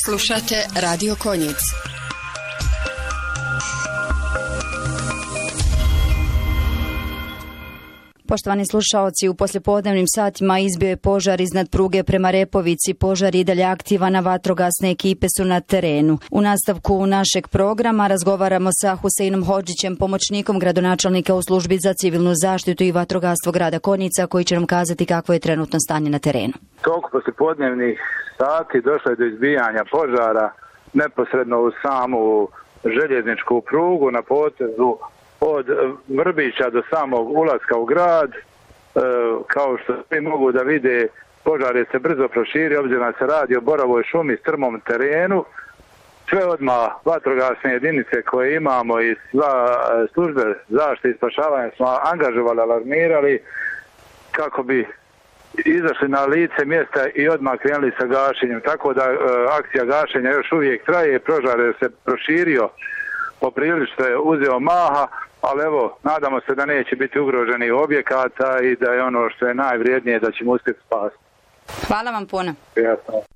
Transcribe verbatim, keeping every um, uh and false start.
Slušate Radio Konjic. Poštovani slušaoci, u poslijepodnevnim satima izbio je požar iznad pruge prema Repovici. Požar i dalje aktivan, a vatrogasne ekipe su na terenu. U nastavku našeg programa razgovaramo sa Huseinom Hodžićem, pomoćnikom gradonačelnika u službi za civilnu zaštitu i vatrogastvo grada Konjica, koji će nam kazati kakvo je trenutno stanje na terenu. Toliko poslijepodnevnih sati došlo je do izbijanja požara neposredno u samu željezničku prugu na potezu od Vrbića do samog ulaska u grad. E, kao što svi mogu da vide, požar je se brzo proširio, obzirom da se radi o boravoj šumi, strmom terenu. Sve odmah vatrogasne jedinice koje imamo i sva službe zaštite i spašavanja smo angažovali, alarmirali kako bi izašli na lice mjesta i odmah krenuli sa gašenjem. Tako da e, akcija gašenja još uvijek traje, požar je se proširio, poprilično je uzeo maha, ali evo, nadamo se da neće biti ugroženi objekata i da je ono što je najvrijednije da ćemo uspjeti spasiti. Hvala vam puno. Jasno.